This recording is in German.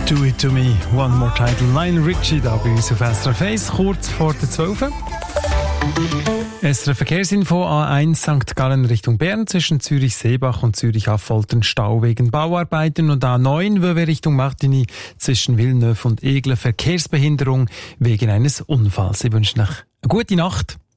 Do it to me, one more title. Lionel Richie da bei uns auf SRF 1, kurz vor der 12. SRF Verkehrsinfo A1 St. Gallen Richtung Bern zwischen Zürich-Seebach und Zürich-Affoltern Stau wegen Bauarbeiten und A9 Vevey Richtung Martigny zwischen Villeneuve und Aigle Verkehrsbehinderung wegen eines Unfalls. Ich wünsche euch eine gute Nacht.